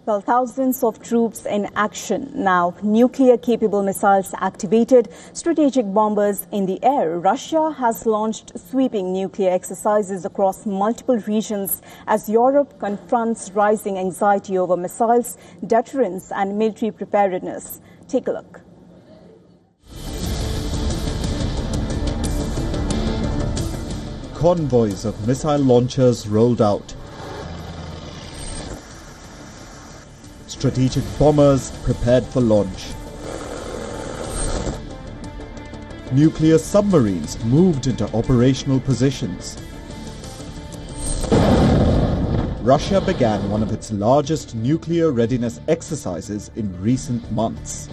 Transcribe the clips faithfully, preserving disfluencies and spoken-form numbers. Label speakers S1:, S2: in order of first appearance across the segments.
S1: Well, thousands of troops in action now. Nuclear-capable missiles activated, strategic bombers in the air. Russia has launched sweeping nuclear exercises across multiple regions as Europe confronts rising anxiety over missiles, deterrence and military preparedness. Take a look.
S2: Convoys of missile launchers rolled out. Strategic bombers prepared for launch. Nuclear submarines moved into operational positions. Russia began one of its largest nuclear readiness exercises in recent months.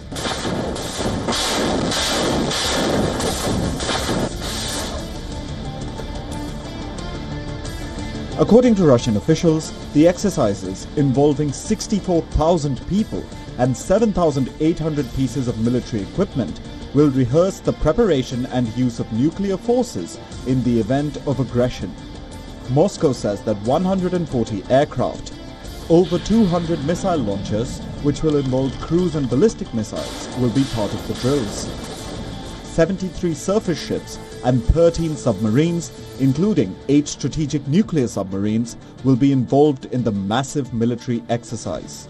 S2: According to Russian officials, the exercises, involving sixty-four thousand people and seven thousand eight hundred pieces of military equipment, will rehearse the preparation and use of nuclear forces in the event of aggression. Moscow says that one hundred forty aircraft, over two hundred missile launchers, which will involve cruise and ballistic missiles, will be part of the drills. seventy-three surface ships and thirteen submarines, including eight strategic nuclear submarines, will be involved in the massive military exercise.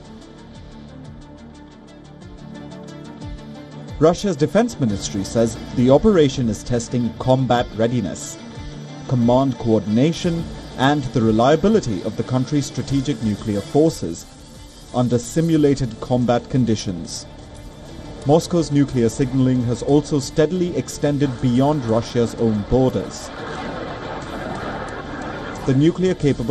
S2: Russia's defense ministry says the operation is testing combat readiness, command coordination, and the reliability of the country's strategic nuclear forces under simulated combat conditions. Moscow's nuclear signaling has also steadily extended beyond Russia's own borders. The nuclear-capable